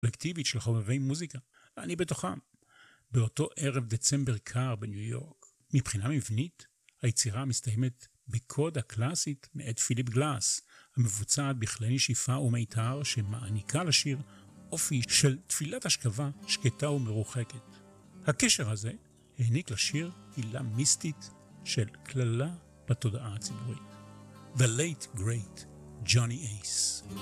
קולקטיבית של חובבי מוזיקה, אני בתוכם. באותו ערב דצמבר קר בניו יורק, מבחינה מבנית, היצירה מסתיימת בקודה קלאסית מאת פיליפ גלאס, המבוצעת בכלי נשיפה ומיתר שמעניקה לשיר אופי של תפילת השכבה שקטה ומרוחקת. הקשר הזה העניק לשיר עילה מיסטית של כללה בתודעה הציבורית. The late great Johnny Ace.